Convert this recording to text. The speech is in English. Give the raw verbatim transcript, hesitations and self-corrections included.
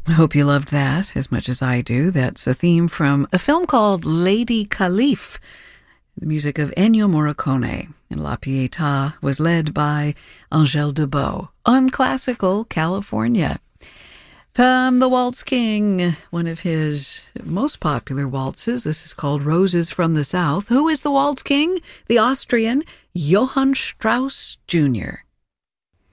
I hope you loved that as much as I do. That's a theme from a film called Lady Khalif, the music of Ennio Morricone. And La Pietà was led by Angèle Debout on Classical California. From The Waltz King, one of his most popular waltzes. This is called Roses from the South. Who is the Waltz King? The Austrian Johann Strauss Junior